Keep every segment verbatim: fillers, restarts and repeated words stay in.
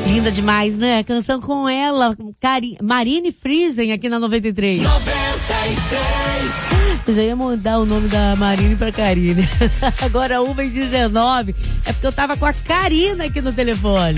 Linda demais, né? Canção com ela, Cari... Marine Friesen aqui na noventa e três. noventa e três. Eu já ia mudar o nome da Marine pra Karine. Agora uma e dezenove. É porque eu tava com a Karina aqui no telefone.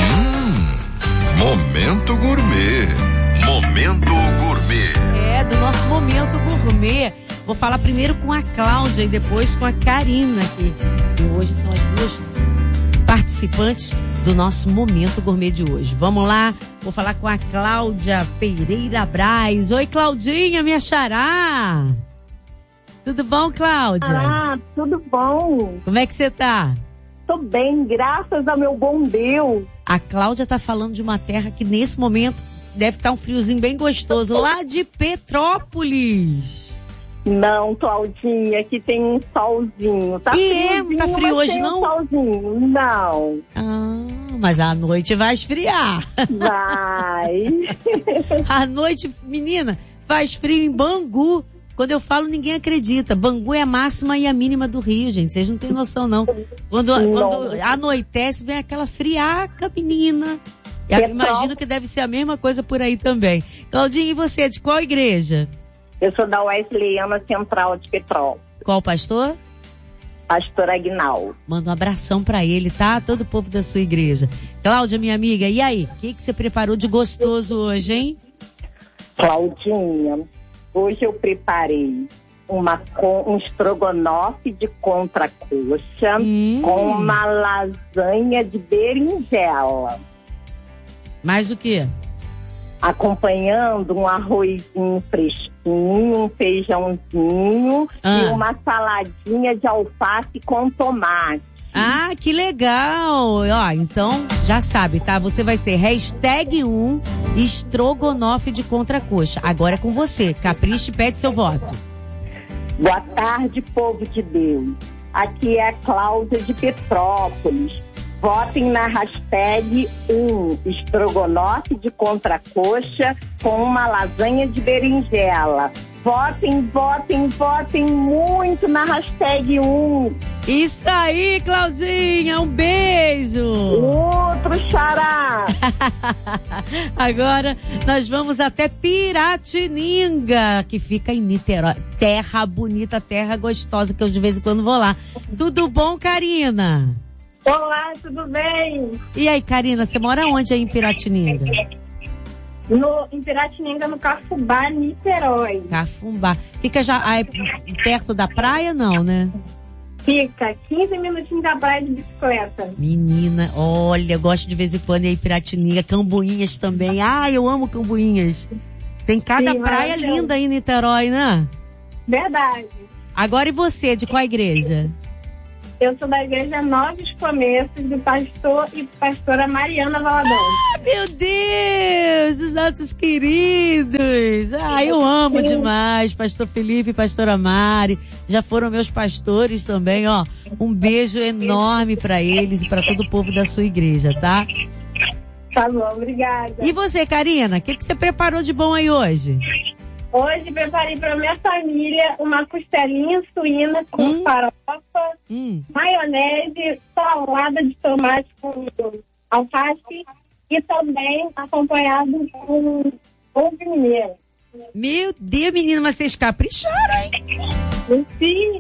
Hum, momento gourmet. Momento gourmet. É, do nosso momento gourmet. Vou falar primeiro com a Cláudia e depois com a Karina aqui. E hoje são as duas participantes do nosso momento gourmet de hoje. Vamos lá, vou falar com a Cláudia Pereira Braz. Oi, Claudinha, minha xará. Tudo bom, Cláudia? Ah, tudo bom. Como é que você tá? Tô bem, graças ao meu bom Deus. A Cláudia tá falando de uma terra que nesse momento deve estar um friozinho bem gostoso, lá de Petrópolis. Não, Claudinha, aqui tem um solzinho. Tá e é, friozinho, tá frio mas hoje tem não? Um solzinho. Não. Ah, mas à noite vai esfriar. Vai. À noite, menina, faz frio em Bangu. Quando eu falo, ninguém acredita. Bangu é a máxima e a mínima do Rio, gente. Vocês não têm noção, não. Quando, quando anoitece, vem aquela friaca, menina. Eu imagino que deve ser a mesma coisa por aí também. Claudinha, e você, de qual igreja? Eu sou da Wesleyana Central de Petrópolis. Qual pastor? Pastor Aguinaldo. Manda um abração pra ele, tá? Todo o povo da sua igreja. Cláudia, minha amiga, e aí? O que, que você preparou de gostoso hoje, hein? Claudinha, hoje eu preparei uma, um estrogonofe de contracoxa hum. com uma lasanha de berinjela. Mais o quê? Acompanhando um arrozinho fresquinho, um feijãozinho ah. e uma saladinha de alface com tomate. Ah, que legal! Ó, então, já sabe, tá? Você vai ser hashtag um estrogonofe de contracoxa. Agora é com você. Capricha e pede seu voto. Boa tarde, povo de Deus. Aqui é a Cláudia de Petrópolis. Votem na hashtag um estrogonofe de contracoxa com uma lasanha de berinjela. Votem, votem, votem muito na hashtag um. Isso aí, Claudinha, um beijo. Outro xará. Agora nós vamos até Piratininga, que fica em Niterói. Terra bonita, terra gostosa, que eu de vez em quando vou lá. Tudo bom, Karina? Olá, tudo bem? E aí, Karina, você mora onde aí em Piratininga? No, em Piratininga, no Cafubá, Niterói. Cafubá. Fica já aí, perto da praia, não, né? Fica quinze minutinhos da praia de bicicleta. Menina, olha, eu gosto de vez em quando ir em Piratininga. Cambuinhas também. Ah, eu amo Cambuinhas. Tem cada Sim, praia linda aí em Niterói, né? Verdade. Agora e você, de qual igreja? Eu sou da igreja Novos Começos, do pastor e pastora Mariana Valadão. Ah, meu Deus, dos nossos queridos. Ah, eu amo Sim. demais, pastor Felipe e pastora Mari. Já foram meus pastores também, ó. Um beijo enorme pra eles e pra todo o povo da sua igreja, tá? Tá bom, obrigada. E você, Karina, o que, que você preparou de bom aí hoje? Hoje preparei para minha família uma costelinha suína com hum. farofa, hum. maionese, salada de tomate com alface e também acompanhado com ovo mineiro. Meu Deus, menina, mas vocês capricharam, hein? Sim.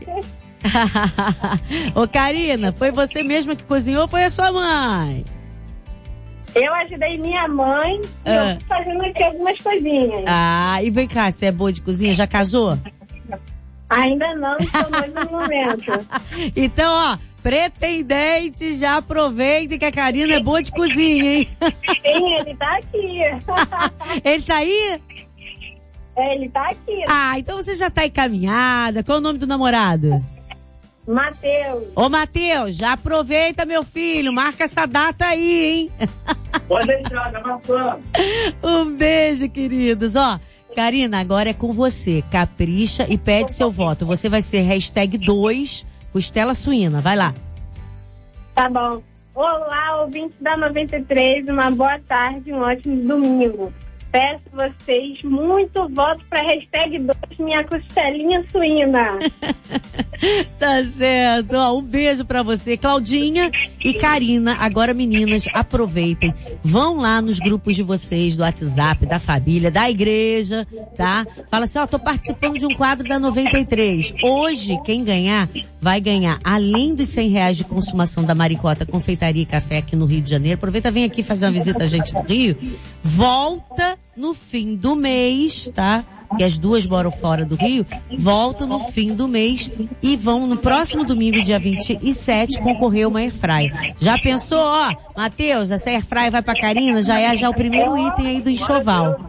Ô, Karina, foi você mesma que cozinhou ou foi a sua mãe? Eu ajudei minha mãe e ah. eu tô fazendo aqui algumas coisinhas. Ah, e vem cá, você é boa de cozinha? Já casou? Ainda não, estou mais no momento. Então, ó, pretendente, já aproveitem que a Karina é boa de cozinha, hein? Sim, ele tá aqui. Ele tá aí? É, ele tá aqui. Ah, então você já tá encaminhada. Qual é o nome do namorado? Matheus. Ô, Matheus, já aproveita, meu filho. Marca essa data aí, hein? Pode deixar, tá passando. Um beijo, queridos. Ó, Karina, agora é com você. Capricha e pede seu voto. Você vai ser hashtag dois, costela suína. Vai lá. Tá bom. Olá, ouvintes da noventa e três. Uma boa tarde, um ótimo domingo. Peço vocês muito voto para hashtag dois, minha costelinha suína. Tá certo. Ó, um beijo pra você, Claudinha e Karina. Agora, meninas, aproveitem. Vão lá nos grupos de vocês, do WhatsApp, da família, da igreja, tá? Fala assim, ó, tô participando de um quadro da noventa e três. Hoje, quem ganhar, vai ganhar, além dos cem reais de consumação da Maricota Confeitaria e Café aqui no Rio de Janeiro. Aproveita, vem aqui fazer uma visita a gente no Rio. Volta no fim do mês, tá? Que as duas moram fora do Rio, voltam no fim do mês e vão no próximo domingo, dia vinte e sete, concorrer uma airfryer. Já pensou, ó, Matheus, essa airfryer vai pra Karina, já é já o primeiro item aí do enxoval.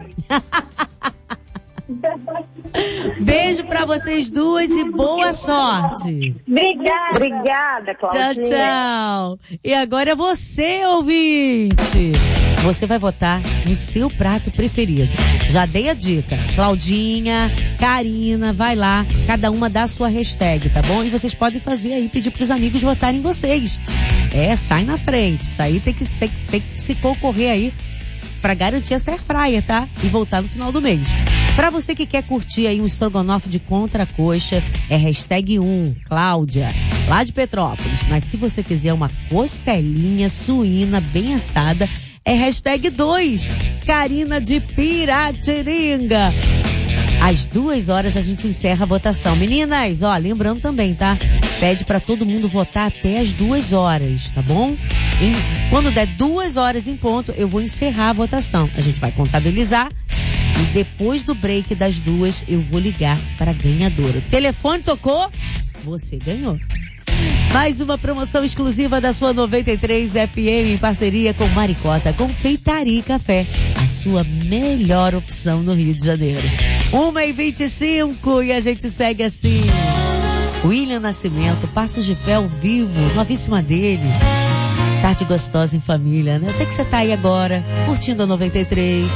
Beijo pra vocês duas e boa sorte. Obrigada. Obrigada, Claudinha. Tchau, tchau. E agora é você, ouvinte. Você vai votar no seu prato preferido. Já dei a dica. Claudinha, Karina, vai lá. Cada uma dá a sua hashtag, tá bom? E vocês podem fazer aí, pedir pros amigos votarem em vocês. É, sai na frente. Isso aí tem que, ser, tem que se concorrer aí pra garantir essa airfryer, tá? E voltar no final do mês. Pra você que quer curtir aí um estrogonofe de contracoxa, é hashtag um, Cláudia, lá de Petrópolis. Mas se você quiser uma costelinha suína bem assada, é hashtag dois, Karina de Piratininga. Às duas horas a gente encerra a votação. Meninas, ó, lembrando também, tá? Pede pra todo mundo votar até as duas horas, tá bom? E quando der duas horas em ponto, eu vou encerrar a votação. A gente vai contabilizar e depois do break das duas, eu vou ligar para a ganhadora. O telefone tocou, você ganhou. Mais uma promoção exclusiva da sua noventa e três F M em parceria com Maricota Confeitaria e Café. A sua melhor opção no Rio de Janeiro. uma e vinte e cinco e a gente segue assim. William Nascimento, Passos de Fé ao vivo, novíssima dele. Tarde gostosa em família, né? Eu sei que você tá aí agora, curtindo a noventa e três.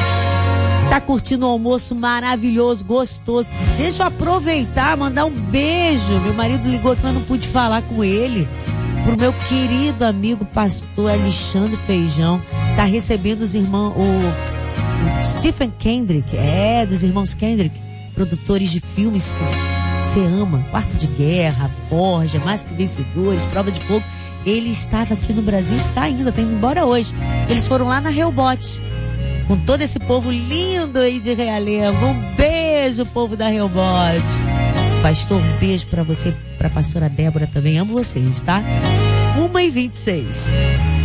Tá curtindo um almoço maravilhoso, gostoso. Deixa eu aproveitar, mandar um beijo. Meu marido ligou aqui, mas não pude falar com ele. Pro meu querido amigo pastor Alexandre Feijão. Tá recebendo os irmãos, o, o Stephen Kendrick, é, dos irmãos Kendrick, produtores de filmes que você ama. Quarto de Guerra, Forja, Mais que Vencedores, Prova de Fogo. Ele estava aqui no Brasil, está ainda, tá indo embora hoje. Eles foram lá na Rehoboth, com todo esse povo lindo aí de Realengo. Um beijo, povo da Rehoboth. Pastor, um beijo pra você, pra pastora Débora também. Amo vocês, tá? uma e vinte e seis.